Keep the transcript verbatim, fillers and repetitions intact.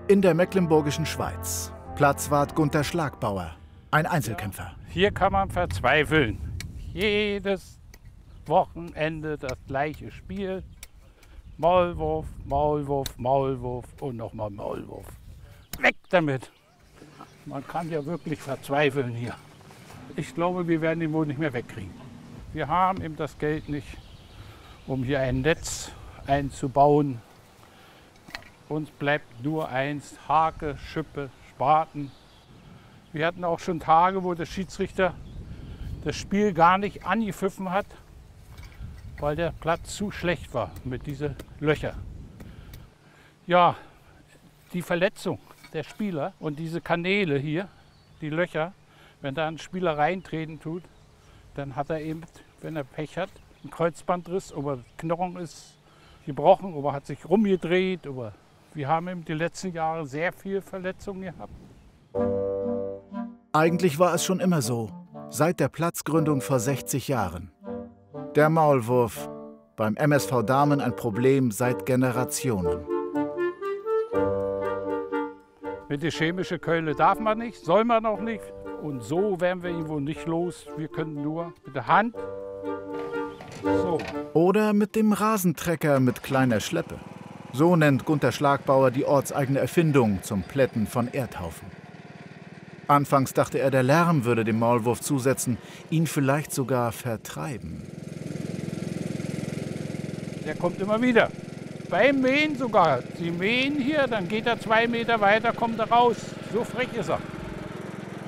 In der mecklenburgischen Schweiz. Platzwart Gunter Schlagbauer, ein Einzelkämpfer. Hier kann man verzweifeln. Jedes Wochenende das gleiche Spiel. Maulwurf, Maulwurf, Maulwurf und nochmal Maulwurf. Weg damit! Man kann ja wirklich verzweifeln hier. Ich glaube, wir werden ihn wohl nicht mehr wegkriegen. Wir haben eben das Geld nicht, um hier ein Netz einzubauen. Uns bleibt nur eins: Hake, Schippe, Spaten. Wir hatten auch schon Tage, wo der Schiedsrichter das Spiel gar nicht angepfiffen hat, weil der Platz zu schlecht war mit diesen Löchern. Ja, die Verletzung der Spieler und diese Kanäle hier, die Löcher, wenn da ein Spieler reintreten tut, dann hat er eben, wenn er Pech hat, einen Kreuzbandriss oder Knochen ist gebrochen oder hat sich rumgedreht. Oder wir haben eben die letzten Jahre sehr viele Verletzungen gehabt. Eigentlich war es schon immer so, seit der Platzgründung vor sechzig Jahren. Der Maulwurf, beim M S V Damen ein Problem seit Generationen. Mit der chemischen Keule darf man nicht, soll man auch nicht. Und so werden wir ihn wohl nicht los. Wir können nur mit der Hand. So. Oder mit dem Rasentrecker mit kleiner Schleppe. So nennt Gunter Schlagbauer die ortseigene Erfindung zum Plätten von Erdhaufen. Anfangs dachte er, der Lärm würde dem Maulwurf zusetzen, ihn vielleicht sogar vertreiben. Der kommt immer wieder. Beim Mähen sogar. Sie mähen hier, dann geht er zwei Meter weiter, kommt er raus. So frech ist er.